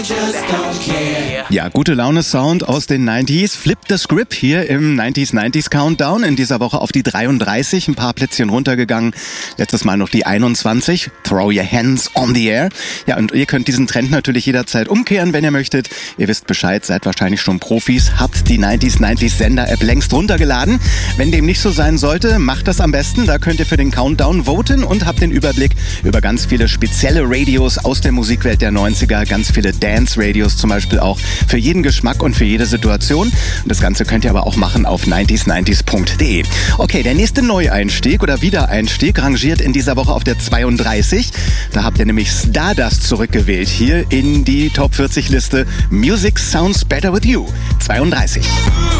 Ja, gute Laune-Sound aus den 90s. Flip the Script hier im 90s Countdown. In dieser Woche auf die 33, ein paar Plätzchen runtergegangen. Letztes Mal noch die 21. Throw your hands on the air. Ja, und ihr könnt diesen Trend natürlich jederzeit umkehren, wenn ihr möchtet. Ihr wisst Bescheid, seid wahrscheinlich schon Profis, habt die 90s Sender-App längst runtergeladen. Wenn dem nicht so sein sollte, macht das am besten. Da könnt ihr für den Countdown voten und habt den Überblick über ganz viele spezielle Radios aus der Musikwelt der 90er. Ganz viele Dance-Radios zum Beispiel auch für jeden Geschmack und für jede Situation. Und das Ganze könnt ihr aber auch machen auf 90s90s.de. Okay, der nächste Neueinstieg oder Wiedereinstieg rangiert in dieser Woche auf der 32. Da habt ihr nämlich Stardust zurückgewählt hier in die Top 40 Liste Music Sounds Better With You. 32.